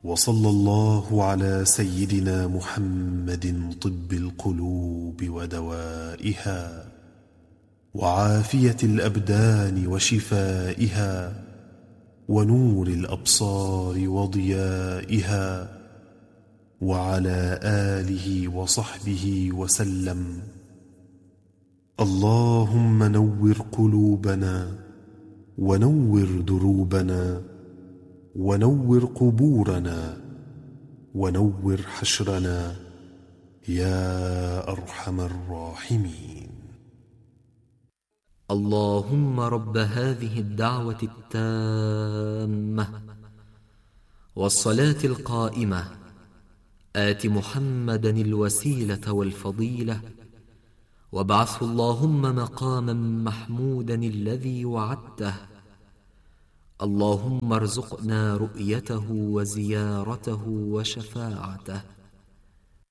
وصلى الله على سيدنا محمد طب القلوب ودوائها وعافية الأبدان وشفائها ونور الأبصار وضيائها، وعلى آله وصحبه وسلم. اللهم نور قلوبنا ونور دروبنا ونور قبورنا ونور حشرنا يا أرحم الراحمين. اللهم رب هذه الدعوة التامة والصلاة القائمة، آت محمدا الوسيلة والفضيلة، وابعثه اللهم مقاما محمودا الذي وعدته. اللهم ارزقنا رؤيته وزيارته وشفاعته.